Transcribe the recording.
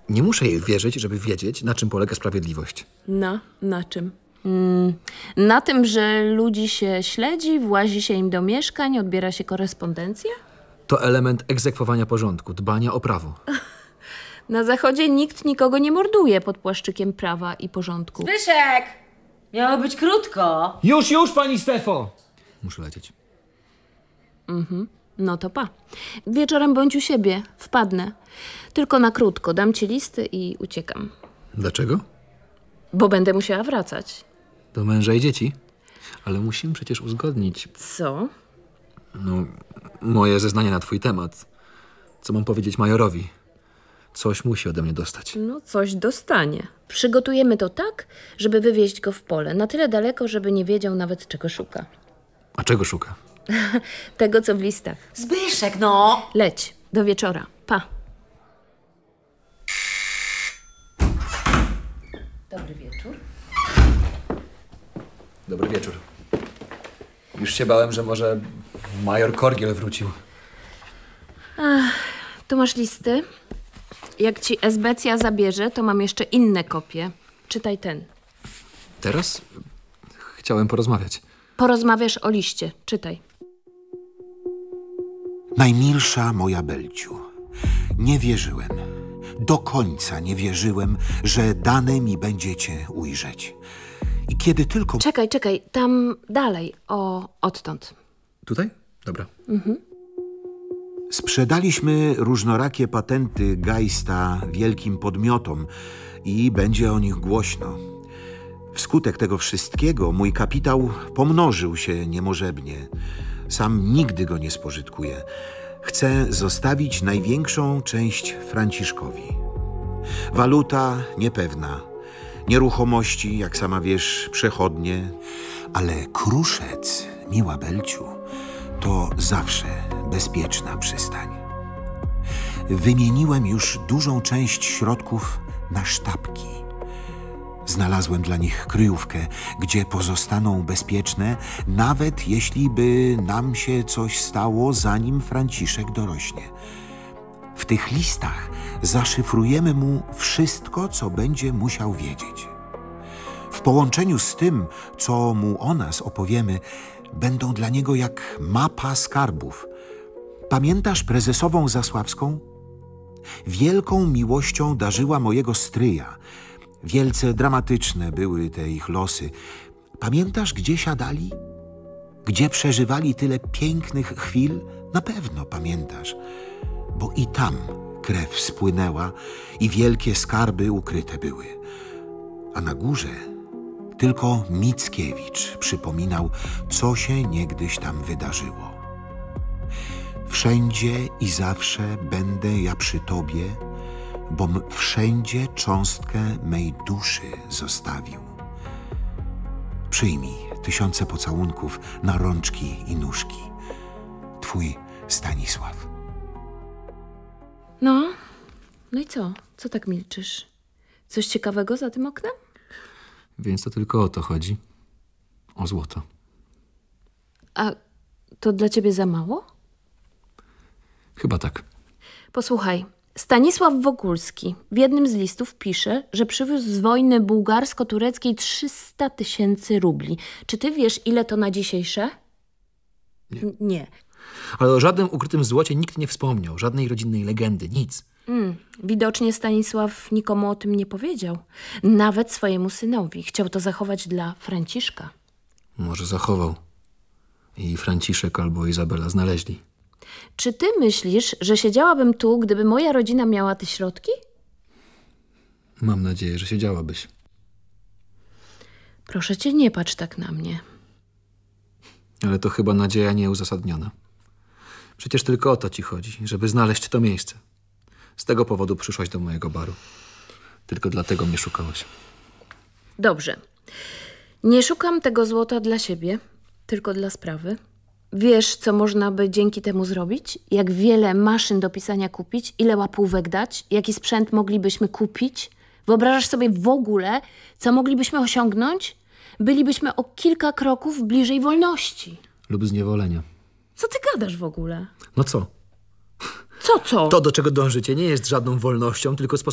Nie muszę jej wierzyć, żeby wiedzieć, na czym polega sprawiedliwość. Na czym? Na tym, że ludzi się śledzi, włazi się im do mieszkań, odbiera się korespondencję? To element egzekwowania porządku, dbania o prawo. Na Zachodzie nikt nikogo nie morduje pod płaszczykiem prawa i porządku. Zbyszek! Miało być krótko. Już, pani Stefo! Muszę lecieć. No to pa. Wieczorem bądź u siebie. Wpadnę. Tylko na krótko. Dam ci listy i uciekam. Dlaczego? Bo będę musiała wracać. Do męża i dzieci. Ale musimy przecież uzgodnić, Co? moje zeznania na twój temat. Co mam powiedzieć majorowi? Coś musi ode mnie dostać. No coś dostanie. Przygotujemy to tak, żeby wywieźć go w pole. Na tyle daleko, żeby nie wiedział nawet czego szuka. A czego szuka? Tego, co w listach. Zbyszek, no! Leć. Do wieczora. Pa. Dobry wieczór. Dobry wieczór. Już się bałem, że może major Korgiel wrócił. Tu masz listy. Jak ci Esbecja zabierze, to mam jeszcze inne kopie. Czytaj ten. Teraz? Chciałem porozmawiać. Porozmawiasz o liście. Czytaj. Najmilsza moja Belciu, nie wierzyłem, do końca nie wierzyłem, że dane mi będzie cię ujrzeć. I kiedy tylko... Czekaj, tam dalej. Odtąd. Tutaj? Dobra. Sprzedaliśmy różnorakie patenty Geista wielkim podmiotom i będzie o nich głośno. Wskutek tego wszystkiego mój kapitał pomnożył się niemożebnie. Sam nigdy go nie spożytkuję. Chcę zostawić największą część Franciszkowi. Waluta niepewna. Nieruchomości, jak sama wiesz, przechodnie. Ale Kruszec, miła Belciu, to zawsze bezpieczna przystań. Wymieniłem już dużą część środków na sztabki. Znalazłem dla nich kryjówkę, gdzie pozostaną bezpieczne, nawet jeśli by nam się coś stało, zanim Franciszek dorośnie. W tych listach zaszyfrujemy mu wszystko, co będzie musiał wiedzieć. W połączeniu z tym, co mu o nas opowiemy, będą dla niego jak mapa skarbów. Pamiętasz prezesową Zasławską? Wielką miłością darzyła mojego stryja. Wielce dramatyczne były te ich losy. Pamiętasz, gdzie siadali? Gdzie przeżywali tyle pięknych chwil? Na pewno pamiętasz, bo i tam krew spłynęła i wielkie skarby ukryte były. A na górze tylko Mickiewicz przypominał, co się niegdyś tam wydarzyło. Wszędzie i zawsze będę ja przy tobie, bom wszędzie cząstkę mej duszy zostawił. Przyjmij 1000 pocałunków na rączki i nóżki. Twój Stanisław. No i co? Co tak milczysz? Coś ciekawego za tym oknem? Więc to tylko o to chodzi. O złoto. A to dla ciebie za mało? Chyba tak. Posłuchaj, Stanisław Wokulski w jednym z listów pisze, że przywiózł z wojny bułgarsko-tureckiej 300 000 rubli. Czy ty wiesz, ile to na dzisiejsze? Nie. Ale o żadnym ukrytym złocie nikt nie wspomniał. Żadnej rodzinnej legendy. Nic. Widocznie Stanisław nikomu o tym nie powiedział. Nawet swojemu synowi. Chciał to zachować dla Franciszka. Może zachował. I Franciszek albo Izabela znaleźli. Czy ty myślisz, że siedziałabym tu, gdyby moja rodzina miała te środki? Mam nadzieję, że siedziałabyś. Proszę cię, nie patrz tak na mnie. Ale to chyba nadzieja nieuzasadniona. Przecież tylko o to ci chodzi, żeby znaleźć to miejsce. Z tego powodu przyszłaś do mojego baru. Tylko dlatego mnie szukałaś. Dobrze. Nie szukam tego złota dla siebie, tylko dla sprawy. Wiesz, co można by dzięki temu zrobić? Jak wiele maszyn do pisania kupić? Ile łapówek dać? Jaki sprzęt moglibyśmy kupić? Wyobrażasz sobie w ogóle, co moglibyśmy osiągnąć? Bylibyśmy o kilka kroków bliżej wolności. Lub zniewolenia. Co ty gadasz w ogóle? No co? Co? To, do czego dążycie, nie jest żadną wolnością, tylko sposobem